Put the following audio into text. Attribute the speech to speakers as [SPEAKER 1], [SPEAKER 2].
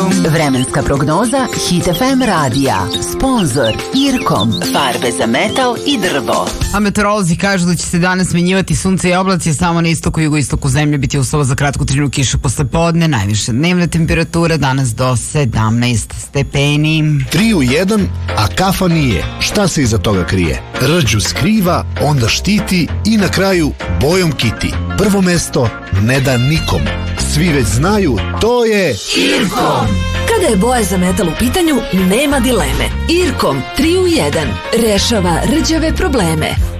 [SPEAKER 1] Vremenska prognoza Hit FM radija. Sponzor Irkom. Farbe za metal i drvo.
[SPEAKER 2] A meteorolozi kažu da će se danas smenjivati sunce i oblaci, samo na istoku i jugoistoku zemlje biti uslova za kratku trinu kiše posle podne. Najviše dnevne temperature danas do 17 stepeni.
[SPEAKER 3] 3 u 1, a kafa nije. Šta se iza toga krije? Rđu skriva, onda štiti i na kraju bojom kiti. Prvo mesto ne da nikom. Svi već znaju, to je
[SPEAKER 4] Irkom. Kada je boja za metal u pitanju, nema dileme. Irkom 3 u 1 rešava rđave probleme.